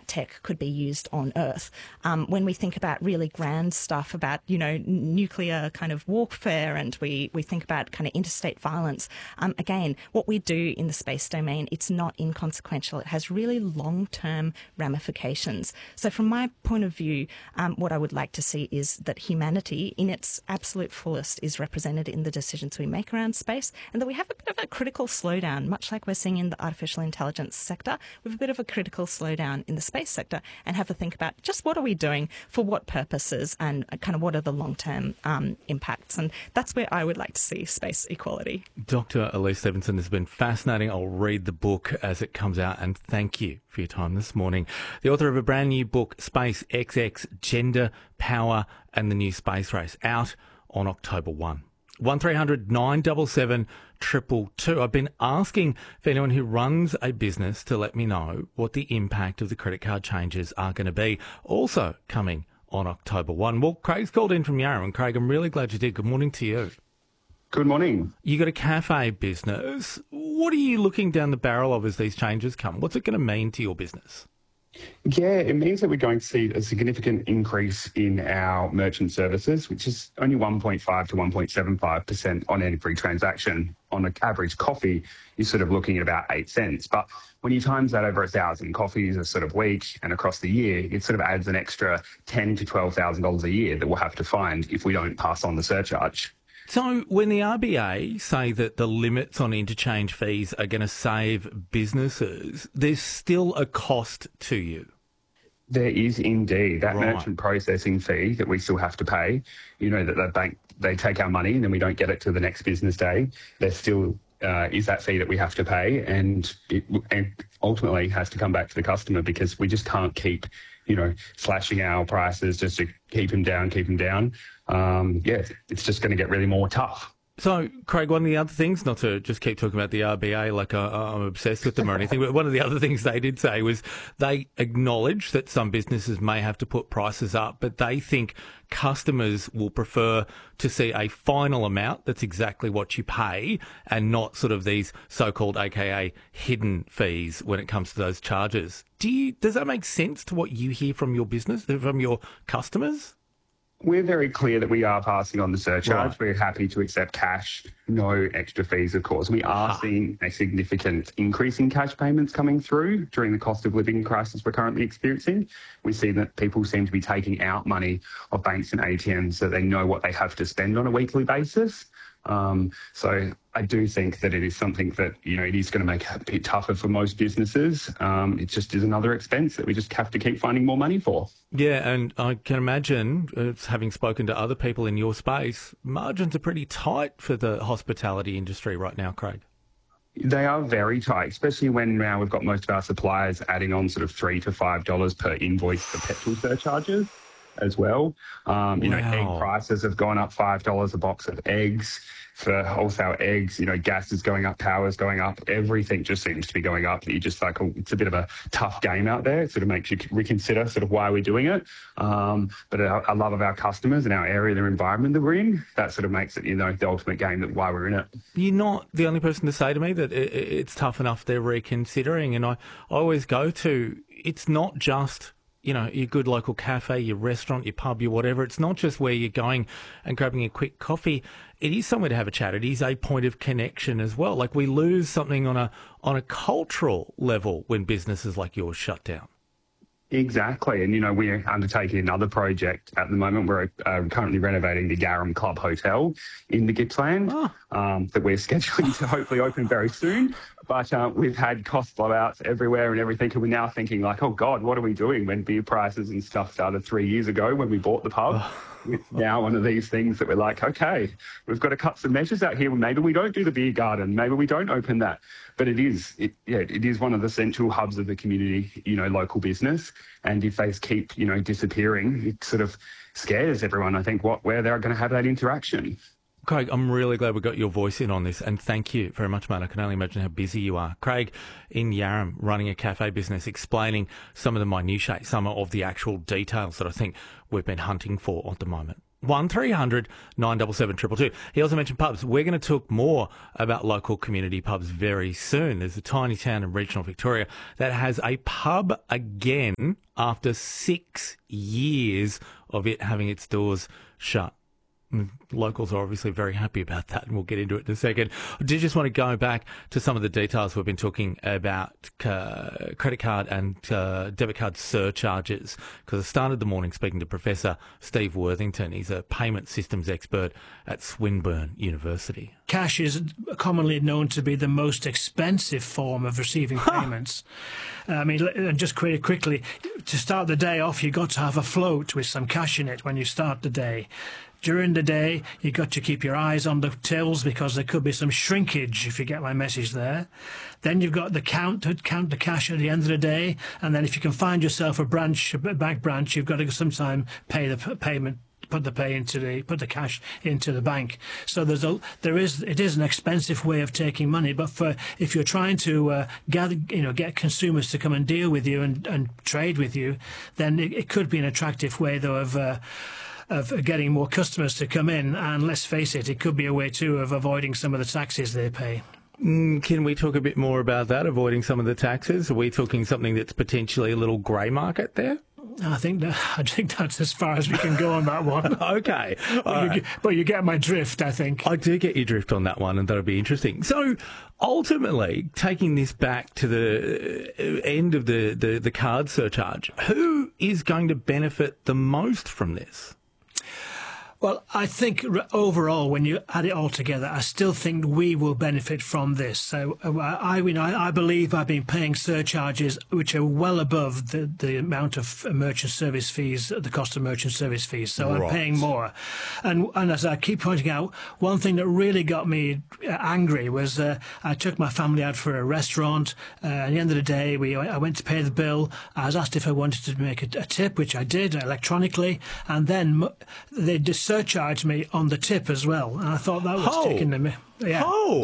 tech could be used on Earth. When we think about really grand stuff about, nuclear kind of warfare, and we think about kind of interstate violence, again, what we do in the space domain, it's not inconsequential. It has really long-term ramifications. So from my point of view, what I would like to see is that humanity in its absolute fullest is represented in the decisions we make around space, and that we have a bit of a critical slowdown, much like we're seeing in the artificial intelligence sector. We have a bit of a critical slowdown in the space sector, and have to think about just what are we doing, for what purposes, and kind of what are the long-term impacts. And that's where I would like to see space equality. Dr. Elise Stevenson, this has been fascinating. I'll read the book as it comes out, and thank you for your time this morning. The author of a brand new book, Space XX, Gender, Power and the New Space Race, out on October 1. 1300 977 222. I've been asking for anyone who runs a business to let me know what the impact of the credit card changes are going to be. Also coming on October 1. Well, Craig's called in from Yarra, and Craig, I'm really glad you did. Good morning to you. Good morning. You got a cafe business. What are you looking down the barrel of as these changes come? What's it going to mean to your business? Yeah, it means that we're going to see a significant increase in our merchant services, which is only 1.5 to 1.75% on every transaction. On an average coffee, you're sort of looking at about 8 cents. But when you times that over 1,000 coffees a sort of week and across the year, it sort of adds an extra $10,000 to $12,000 a year that we'll have to find if we don't pass on the surcharge. So when the RBA say that the limits on interchange fees are going to save businesses, there's still a cost to you. There is indeed that Right. merchant processing fee that we still have to pay. That the bank, they take our money and then we don't get it till the next business day. There still is that fee that we have to pay, and it ultimately has to come back to the customer, because we just can't keep slashing our prices just to keep them down. It's just going to get really more tough. So, Craig, one of the other things, not to just keep talking about the RBA like I'm obsessed with them or anything, but one of the other things they did say was they acknowledge that some businesses may have to put prices up, but they think customers will prefer to see a final amount that's exactly what you pay, and not sort of these so-called AKA hidden fees when it comes to those charges. Does that make sense to what you hear from your business, from your customers? We're very clear that we are passing on the surcharge. Right. We're happy to accept cash, no extra fees, of course. We are seeing a significant increase in cash payments coming through during the cost of living crisis we're currently experiencing. We see that people seem to be taking out money of banks and ATMs so they know what they have to spend on a weekly basis. So I do think that it is something that, it is going to make it a bit tougher for most businesses. It just is another expense that we just have to keep finding more money for. Yeah, and I can imagine, having spoken to other people in your space, margins are pretty tight for the hospitality industry right now, Craig. They are very tight, especially when now we've got most of our suppliers adding on sort of $3 to $5 per invoice for petrol surcharges as well. Egg prices have gone up $5 a box of eggs for wholesale eggs. Gas is going up, power is going up. Everything just seems to be going up. You just like, it's a bit of a tough game out there. It sort of makes you reconsider sort of why we're doing it. But I love of our customers and our area, their environment that we're in. That sort of makes it, the ultimate game that why we're in it. You're not the only person to say to me that it's tough enough they're reconsidering. And I always go to, it's not just your good local cafe, your restaurant, your pub, your whatever. It's not just where you're going and grabbing a quick coffee. It is somewhere to have a chat. It is a point of connection as well. Like, we lose something on a cultural level when businesses like yours shut down. Exactly. And, we're undertaking another project at the moment. We're currently renovating the Garum Club Hotel in the Gippsland that we're scheduling to hopefully open very soon. But we've had cost blowouts everywhere and everything. And we're now thinking like, oh, God, what are we doing when beer prices and stuff started 3 years ago when we bought the pub? It's now one of these things that we're like, okay, we've got to cut some measures out here. Maybe we don't do the beer garden. Maybe we don't open that. But it is one of the central hubs of the community, local business. And if they keep, disappearing, it sort of scares everyone, I think, where they're going to have that interaction. Craig, I'm really glad we got your voice in on this, and thank you very much, mate. I can only imagine how busy you are. Craig in Yarram, running a cafe business, explaining some of the minutiae, some of the actual details that I think we've been hunting for at the moment. 1300 977 222. He also mentioned pubs. We're going to talk more about local community pubs very soon. There's a tiny town in regional Victoria that has a pub again after 6 years of it having its doors shut. Locals are obviously very happy about that, and we'll get into it in a second. I did just want to go back to some of the details we've been talking about credit card and debit card surcharges, because I started the morning speaking to Professor Steve Worthington. He's a payment systems expert at Swinburne University. Cash is commonly known to be the most expensive form of receiving payments. I mean, just quickly, to start the day off, you've got to have a float with some cash in it when you start the day. During the day, you've got to keep your eyes on the tills because there could be some shrinkage, if you get my message there. Then you've got to count the cash at the end of the day. And then if you can find yourself a bank branch, you've got to sometime pay the payment, put the cash into the bank. So it is an expensive way of taking money. But if you're trying to get consumers to come and deal with you and trade with you, then it could be an attractive way, though, of getting more customers to come in. And let's face it, it could be a way, too, of avoiding some of the taxes they pay. Can we talk a bit more about that, avoiding some of the taxes? Are we talking something that's potentially a little grey market there? I think that's as far as we can go on that one. Okay. But you get my drift, I think. I do get your drift on that one, and that'll be interesting. So, ultimately, taking this back to the end of the card surcharge, who is going to benefit the most from this? Well, I think overall, when you add it all together, I still think we will benefit from this. So I believe I've been paying surcharges which are well above the amount of merchant service fees, the cost of merchant service fees. So I'm paying more. And as I keep pointing out, one thing that really got me angry was I took my family out for a restaurant. At the end of the day, I went to pay the bill. I was asked if I wanted to make a tip, which I did electronically. And then they just surcharged me on the tip as well, and I thought that was taking them. Yeah.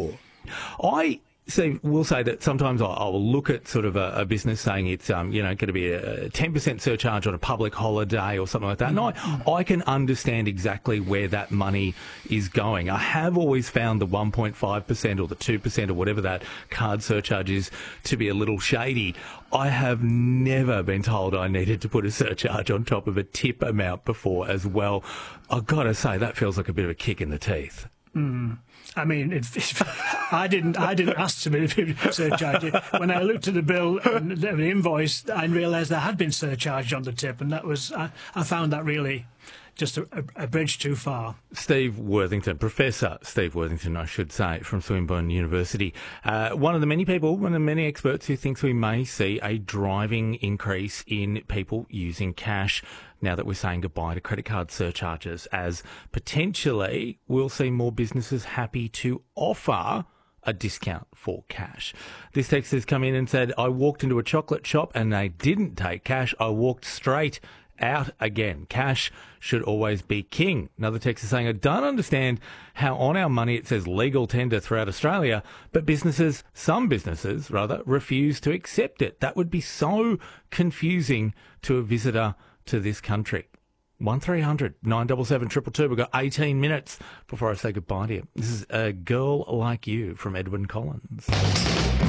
I will say that sometimes I'll look at sort of a business saying it's going to be a 10% surcharge on a public holiday or something like that, and I can understand exactly where that money is going. I have always found the 1.5% or the 2% or whatever that card surcharge is to be a little shady. I have never been told I needed to put a surcharge on top of a tip amount before as well. I've got to say, that feels like a bit of a kick in the teeth. I mean, I didn't ask to be surcharged. When I looked at the bill and the invoice, I realised I had been surcharged on the tip, and that was I found that really just a bridge too far. Steve Worthington, Professor Steve Worthington, I should say, from Swinburne University. One of the many experts who thinks we may see a driving increase in people using cash now that we're saying goodbye to credit card surcharges, as potentially we'll see more businesses happy to offer a discount for cash. This text has come in and said, I walked into a chocolate shop and they didn't take cash. I walked straight out again. Cash should always be king. Another text is saying, I don't understand how on our money it says legal tender throughout Australia, but some businesses refuse to accept it. That would be so confusing to a visitor to this country. 1300 977 222. We've got 18 minutes before I say goodbye to you. This is A Girl Like You from Edwyn Collins.